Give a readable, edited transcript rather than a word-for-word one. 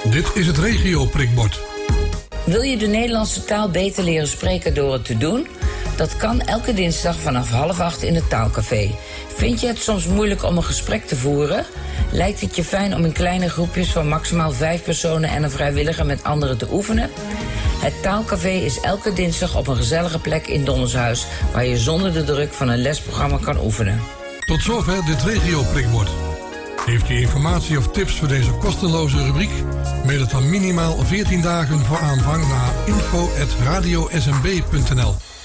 Dit is het regio-prikbord. Wil je de Nederlandse taal beter leren spreken door het te doen? Dat kan elke dinsdag vanaf 7:30 in het Taalcafé. Vind je het soms moeilijk om een gesprek te voeren? Lijkt het je fijn om in kleine groepjes van maximaal 5 personen en een vrijwilliger met anderen te oefenen? Het Taalcafé is elke dinsdag op een gezellige plek in Donnershuis, waar je zonder de druk van een lesprogramma kan oefenen. Tot zover dit regio-prikbord. Heeft u informatie of tips voor deze kosteloze rubriek? Mail het dan minimaal 14 dagen voor aanvang naar info@radiosmb.nl.